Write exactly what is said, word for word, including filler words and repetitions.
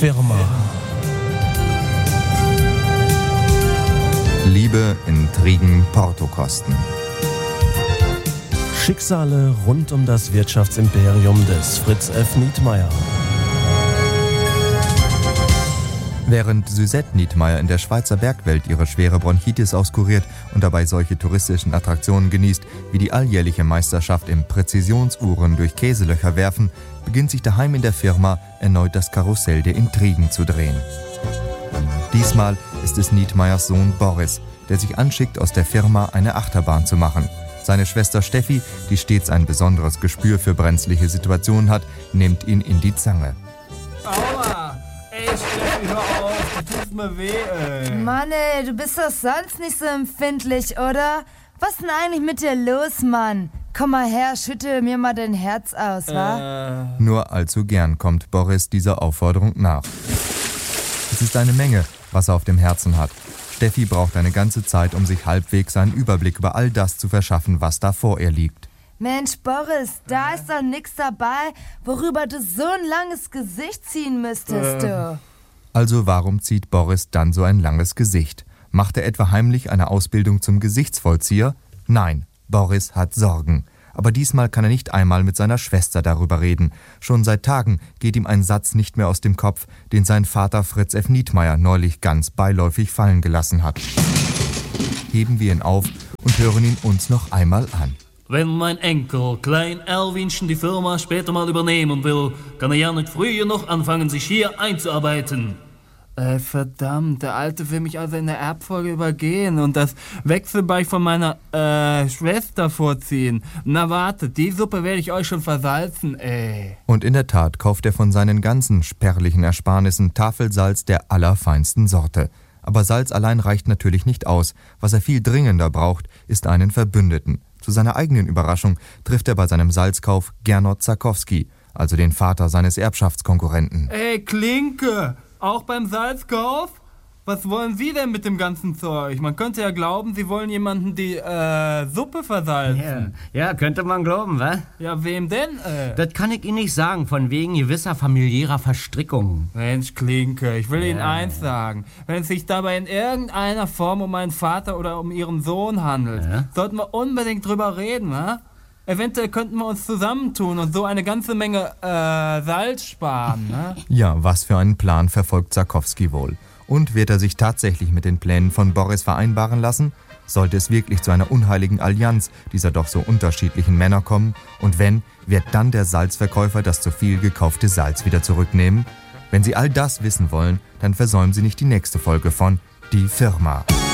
Firma. Liebe, Intrigen, Portokosten. Schicksale rund um das Wirtschaftsimperium des Fritz F. Nietmeyer. Während Suzette Nietmeyer in der Schweizer Bergwelt ihre schwere Bronchitis auskuriert und dabei solche touristischen Attraktionen genießt, wie die alljährliche Meisterschaft im Präzisionsuhren durch Käselöcher werfen, beginnt sich daheim in der Firma erneut das Karussell der Intrigen zu drehen. Diesmal ist es Nietmeyers Sohn Boris, der sich anschickt, aus der Firma eine Achterbahn zu machen. Seine Schwester Steffi, die stets ein besonderes Gespür für brenzliche Situationen hat, nimmt ihn in die Zange. Aua! Ey, Steffi, hör auf, du tust mir weh, ey. Mann, ey, du bist doch sonst nicht so empfindlich, oder? Was ist denn eigentlich mit dir los, Mann? Komm mal her, schüttel mir mal dein Herz aus, wa? Äh. Nur allzu gern kommt Boris dieser Aufforderung nach. Es ist eine Menge, was er auf dem Herzen hat. Steffi braucht eine ganze Zeit, um sich halbwegs einen Überblick über all das zu verschaffen, was da vor ihr liegt. Mensch, Boris, da ist doch nichts dabei, worüber du so ein langes Gesicht ziehen müsstest, äh. du. Also warum zieht Boris dann so ein langes Gesicht? Macht er etwa heimlich eine Ausbildung zum Gesichtsvollzieher? Nein, Boris hat Sorgen. Aber diesmal kann er nicht einmal mit seiner Schwester darüber reden. Schon seit Tagen geht ihm ein Satz nicht mehr aus dem Kopf, den sein Vater Fritz F. Nietmeyer neulich ganz beiläufig fallen gelassen hat. Heben wir ihn auf und hören ihn uns noch einmal an. Wenn mein Enkel, Klein Elwinchen, die Firma später mal übernehmen will, kann er ja nicht früher noch anfangen, sich hier einzuarbeiten. Äh, verdammt, der Alte will mich also in der Erbfolge übergehen und das Wechselbein von meiner, äh, Schwester vorziehen. Na warte, die Suppe werde ich euch schon versalzen, ey. Und in der Tat kauft er von seinen ganzen spärlichen Ersparnissen Tafelsalz der allerfeinsten Sorte. Aber Salz allein reicht natürlich nicht aus. Was er viel dringender braucht, ist einen Verbündeten. Zu seiner eigenen Überraschung trifft er bei seinem Salzkauf Gernot Zakowski, also den Vater seines Erbschaftskonkurrenten. Ey, Klinke! Auch beim Salzkauf? Was wollen Sie denn mit dem ganzen Zeug? Man könnte ja glauben, Sie wollen jemanden die äh, Suppe versalzen. Ja, ja, könnte man glauben, wa? Ja, wem denn? Äh? Das kann ich Ihnen nicht sagen, von wegen gewisser familiärer Verstrickungen. Mensch, Klinke, ich will ja. Ihnen eins sagen. Wenn es sich dabei in irgendeiner Form um meinen Vater oder um Ihren Sohn handelt, ja. sollten wir unbedingt drüber reden, wa? Eventuell könnten wir uns zusammentun und so eine ganze Menge äh, Salz sparen, ne? Ja, was für einen Plan verfolgt Zakowski wohl? Und wird er sich tatsächlich mit den Plänen von Boris vereinbaren lassen? Sollte es wirklich zu einer unheiligen Allianz dieser doch so unterschiedlichen Männer kommen? Und wenn, wird dann der Salzverkäufer das zu viel gekaufte Salz wieder zurücknehmen? Wenn Sie all das wissen wollen, dann versäumen Sie nicht die nächste Folge von Die Firma.